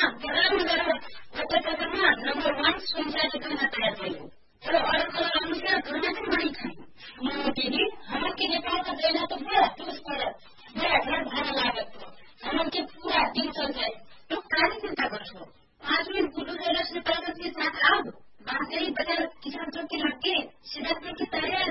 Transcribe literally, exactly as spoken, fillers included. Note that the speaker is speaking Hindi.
नम्बर वान सोचाइले खाना तयार भयो तर अरूको अनुसार खाना चाहिँ बढी खायो मोटीले हमके नेपाल का देना तो बड़ा ठोस पड़ा बड़ा घर भाड़ा लागत हो हमके पूरा दिन चल जाए तो काहे चिंता करछो पाँच मिनट गुरु जरा से प्रगति के साथ आओ बात यही बता किसान चौक के लड़के सिद्धार्थ की तैयारी